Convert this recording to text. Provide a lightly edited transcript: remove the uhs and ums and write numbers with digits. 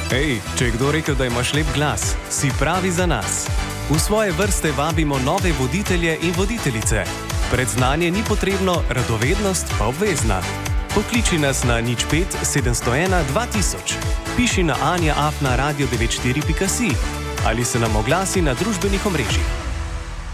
Ej, če je kdo rekel, da imaš lep glas, si pravi za nas. V svoje vrste vabimo nove voditelje in voditeljice. Predznanje ni potrebno, radovednost pa obvezna. Pokliči nas na 05 701 2000, piši na anja@radio94.si ali se nam oglasi na družbenih omrežjih.